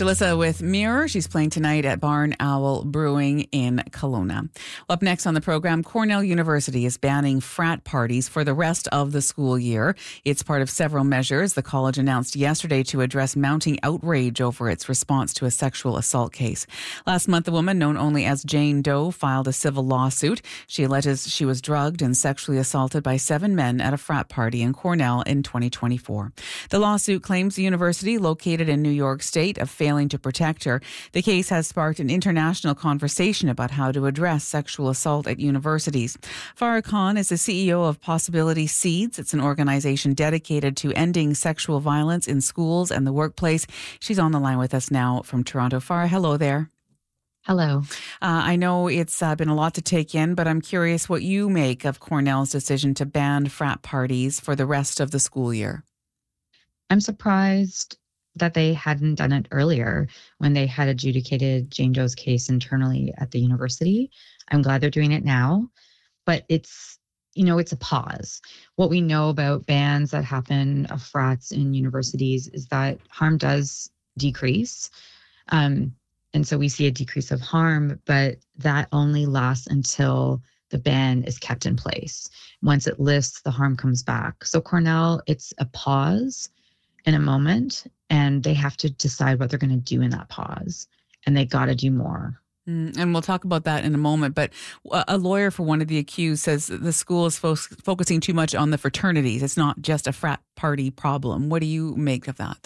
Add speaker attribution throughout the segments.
Speaker 1: Jalissa with Mirror. She's playing tonight at Barn Owl Brewing in Kelowna. Well, up next on the program, Cornell University is banning frat parties for the rest of the school year. It's part of several measures the college announced yesterday to address mounting outrage over its response to a sexual assault case. Last month, a woman known only as Jane Doe filed a civil lawsuit. She alleges she was drugged and sexually assaulted by 7 men at a frat party in Cornell in 2024. The lawsuit claims the university, located in New York State, of failing to protect her. The case has sparked an international conversation about how to address sexual assault at universities. Farah Khan is the CEO of Possibility Seeds. It's an organization dedicated to ending sexual violence in schools and the workplace. She's on the line with us now from Toronto. Farah, hello there.
Speaker 2: Hello.
Speaker 1: I know it's been a lot to take in, but I'm curious what you make of Cornell's decision to ban frat parties for the rest of the school year.
Speaker 2: I'm surprised that they hadn't done it earlier when they had adjudicated Jane Doe's case internally at the university. I'm glad they're doing it now, but it's a pause. What we know about bans that happen of frats in universities is that harm does decrease. And so we see a decrease of harm, but that only lasts until the ban is kept in place. Once it lifts, the harm comes back. So Cornell, it's a pause in a moment, and they have to decide what they're going to do in that pause, and they got to do more.
Speaker 1: And we'll talk about that in a moment. But a lawyer for one of the accused says the school is focusing too much on the fraternities. It's not just a frat party problem. What do you make of that?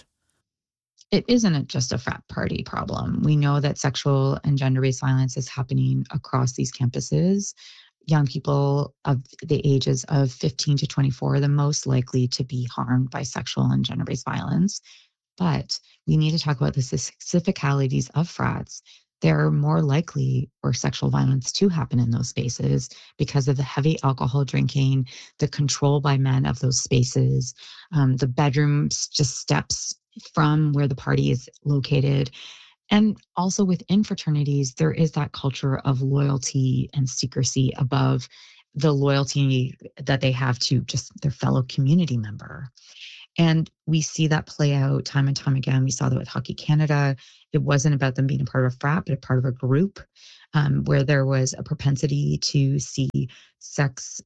Speaker 2: It isn't just a frat party problem. We know that sexual and gender-based violence is happening across these campuses. Young people of the ages of 15 to 24 are the most likely to be harmed by sexual and gender-based violence. But we need to talk about the specificalities of frats. They're more likely for sexual violence to happen in those spaces because of the heavy alcohol drinking, the control by men of those spaces, the bedrooms just steps from where the party is located. And also within fraternities, there is that culture of loyalty and secrecy above the loyalty that they have to just their fellow community member. And we see that play out time and time again. We saw that with Hockey Canada. It wasn't about them being a part of a frat, but a part of a group where there was a propensity to see sex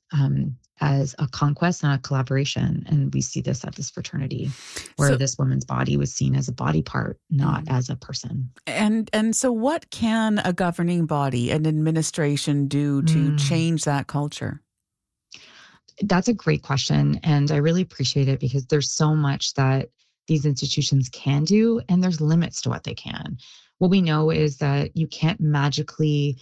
Speaker 2: as a conquest and a collaboration. And we see this at this fraternity where this woman's body was seen as a body part, not as a person.
Speaker 1: And so what can a governing body, an administration do to change that culture?
Speaker 2: That's a great question. And I really appreciate it because there's so much that these institutions can do, and there's limits to what they can. What we know is that you can't magically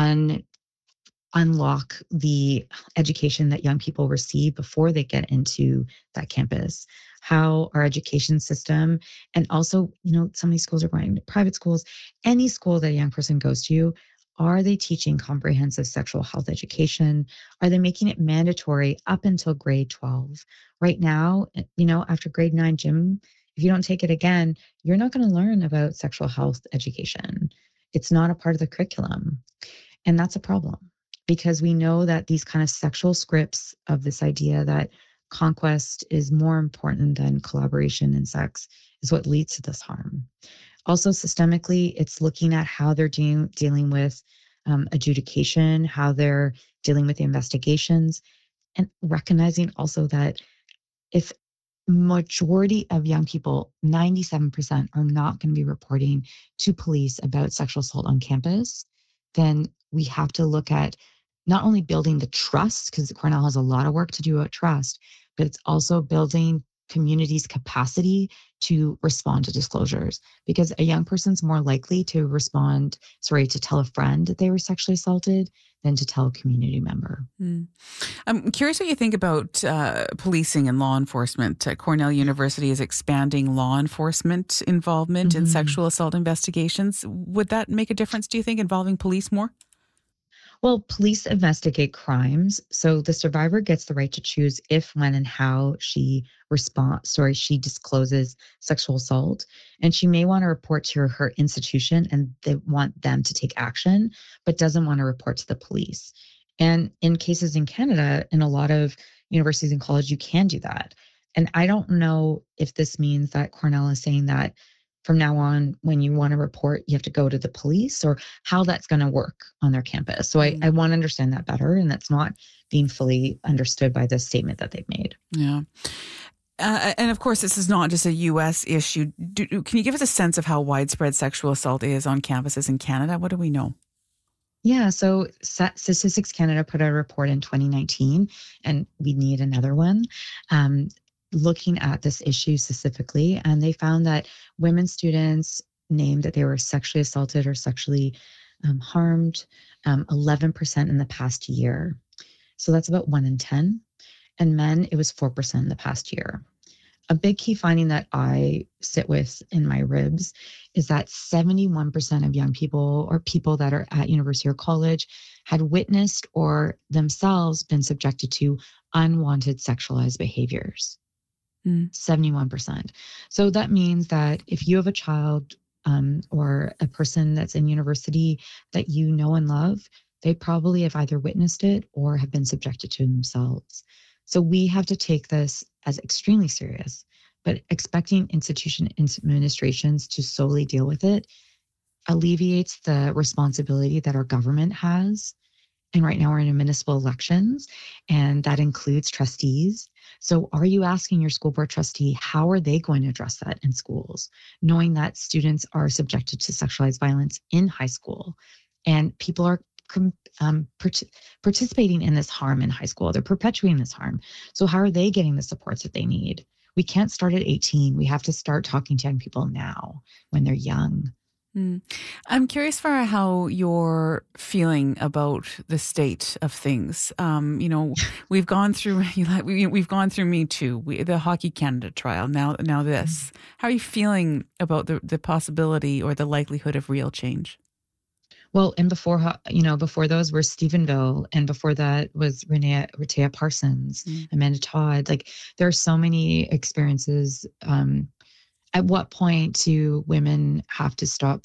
Speaker 2: unlock the education that young people receive before they get into that campus. How our education system, and also, some of these schools are going to private schools, any school that a young person goes to, are they teaching comprehensive sexual health education? Are they making it mandatory up until grade 12? Right now, after grade 9 gym, if you don't take it again, you're not going to learn about sexual health education. It's not a part of the curriculum. And that's a problem because we know that these kind of sexual scripts of this idea that conquest is more important than collaboration in sex is what leads to this harm. Also, systemically, it's looking at how they're dealing with adjudication, how they're dealing with the investigations, and recognizing also that if majority of young people, 97%, are not going to be reporting to police about sexual assault on campus, then we have to look at not only building the trust, because Cornell has a lot of work to do about trust, but it's also building community's capacity to respond to disclosures, because a young person's more likely to to tell a friend that they were sexually assaulted than to tell a community member.
Speaker 1: I'm curious what you think about policing and law enforcement. Cornell University is expanding law enforcement involvement in sexual assault investigations. Would that make a difference, do you think, involving police more?
Speaker 2: Well, police investigate crimes, so the survivor gets the right to choose if, when, and how she discloses sexual assault. And she may want to report to her institution and they want them to take action, but doesn't want to report to the police. And in cases in Canada, in a lot of universities and colleges, you can do that. And I don't know if this means that Cornell is saying that from now on, when you want to report, you have to go to the police, or how that's going to work on their campus. So I want to understand that better. And that's not being fully understood by the statement that they've made.
Speaker 1: Yeah. And of course, this is not just a U.S. issue. Can you give us a sense of how widespread sexual assault is on campuses in Canada? What do we know?
Speaker 2: Yeah, so Statistics Canada put out a report in 2019, and we need another one, looking at this issue specifically. And they found that women students named that they were sexually assaulted or sexually harmed 11% in the past year. So that's about 1 in 10. And men, it was 4% in the past year. A big key finding that I sit with in my ribs is that 71% of young people or people that are at university or college had witnessed or themselves been subjected to unwanted sexualized behaviors. 71%. So that means that if you have a child or a person that's in university that you know and love, they probably have either witnessed it or have been subjected to themselves. So we have to take this as extremely serious, but expecting institution administrations to solely deal with it alleviates the responsibility that our government has. And right now we're in municipal elections, and that includes trustees. So are you asking your school board trustee, how are they going to address that in schools, knowing that students are subjected to sexualized violence in high school and people are participating in this harm in high school? They're perpetuating this harm. So how are they getting the supports that they need? We can't start at 18. We have to start talking to young people now when they're young.
Speaker 1: I'm curious for how you're feeling about the state of things. We've gone through Me Too, the Hockey Canada trial. Now this. How are you feeling about the possibility or the likelihood of real change?
Speaker 2: Well, and before those were Stephenville, and before that was Rehtaeh Parsons, Amanda Todd. Like, there are so many experiences. At what point do women have to stop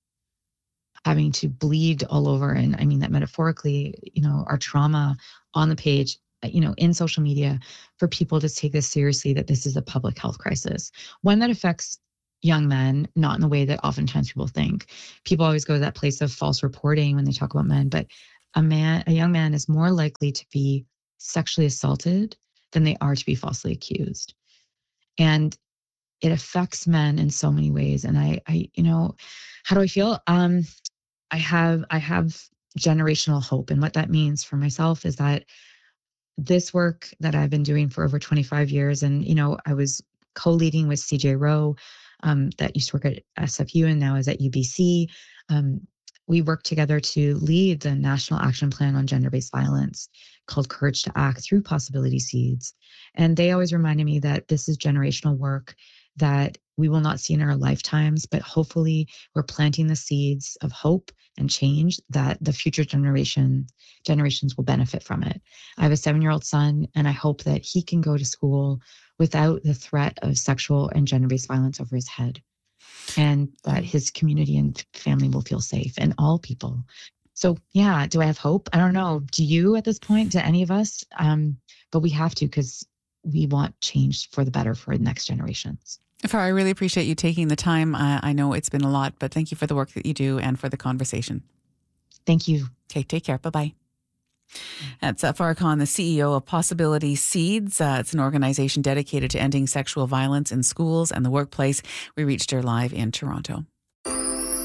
Speaker 2: having to bleed all over? And I mean that metaphorically, our trauma on the page, in social media, for people to take this seriously, that this is a public health crisis, one that affects young men, not in the way that oftentimes people think. People always go to that place of false reporting when they talk about men, but a young man is more likely to be sexually assaulted than they are to be falsely accused. And it affects men in so many ways. And I how do I feel? I have generational hope. And what that means for myself is that this work that I've been doing for over 25 years, and, I was co-leading with CJ Rowe, that used to work at SFU and now is at UBC. We worked together to lead the National Action Plan on Gender-Based Violence called Courage to Act through Possibility Seeds. And they always reminded me that this is generational work that we will not see in our lifetimes, but hopefully we're planting the seeds of hope and change that the future generations will benefit from it. I have a 7-year-old son, and I hope that he can go to school without the threat of sexual and gender-based violence over his head, and that his community and family will feel safe, and all people. So yeah, do I have hope? I don't know. Do you at this point? Do any of us? But we have to, because we want change for the better for the next generations.
Speaker 1: Farah, I really appreciate you taking the time. I know it's been a lot, but thank you for the work that you do and for the conversation.
Speaker 2: Thank you.
Speaker 1: Okay, take care. Bye-bye. That's Farah Khan, the CEO of Possibility Seeds. It's an organization dedicated to ending sexual violence in schools and the workplace. We reached her live in Toronto.